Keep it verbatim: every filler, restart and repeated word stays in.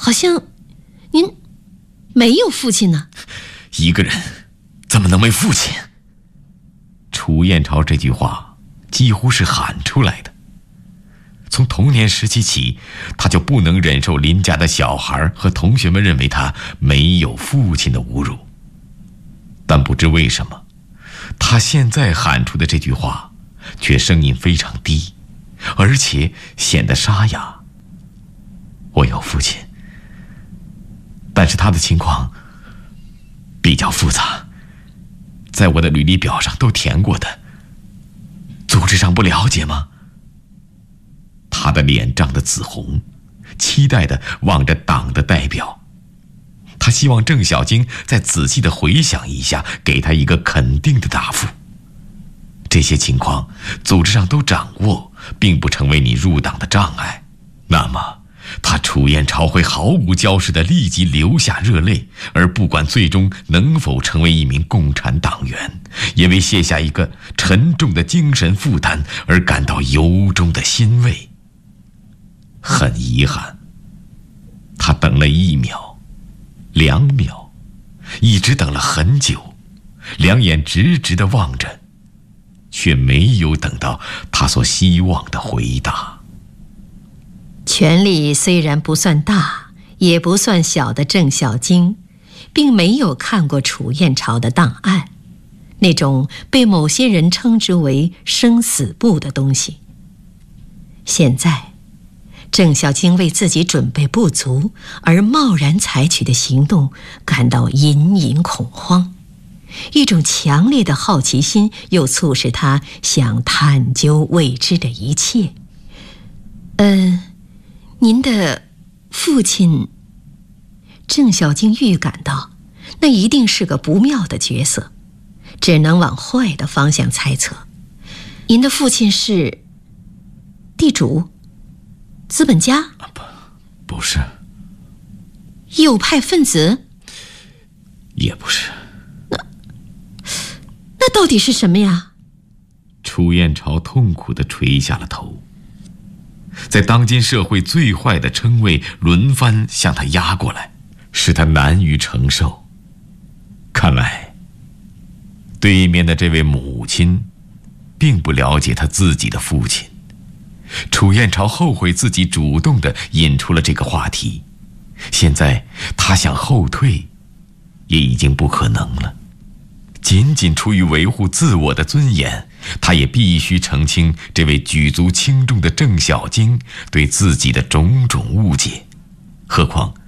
好像您没有父亲呢。 一个人怎么能没父亲？楚燕朝这句话几乎是喊出来的。从童年时期起，他就不能忍受邻家的小孩和同学们认为他没有父亲的侮辱。但不知为什么，他现在喊出的这句话却声音非常低，而且显得沙哑。我有父亲，但是他的情况比较复杂，在我的履历表上都填过的，组织上不了解吗？他的脸涨得紫红，期待地望着党的代表。他希望郑小京再仔细地回想一下，给他一个肯定的答复。这些情况组织上都掌握，并不成为你入党的障碍。那么他楚燕朝会毫无交涉地立即流下热泪，而不管最终能否成为一名共产党员，也为卸下一个沉重的精神负担而感到由衷的欣慰。很遗憾，他等了一秒，两秒，一直等了很久，两眼直直地望着，却没有等到他所希望的回答。 权力虽然不算大，也不算小的郑小京，并没有看过楚燕朝的档案，那种被某些人称之为生死簿的东西。现在郑小京为自己准备不足而贸然采取的行动感到隐隐恐慌，一种强烈的好奇心又促使他想探究未知的一切。呃，您的父亲……郑小京预感到那一定是个不妙的角色，只能往坏的方向猜测。您的父亲是地主？资本家？ 不，不是。 右派分子？ 也不是。 那那到底是什么呀？ 楚燕朝痛苦地垂下了头。在当今社会最坏的称谓轮番向他压过来，使他难于承受。看来对面的这位母亲并不了解他自己的父亲。楚燕朝后悔自己主动地引出了这个话题，现在他想后退也已经不可能了。仅仅出于维护自我的尊严，他也必须澄清这位举足轻重的郑小京对自己的种种误解。何况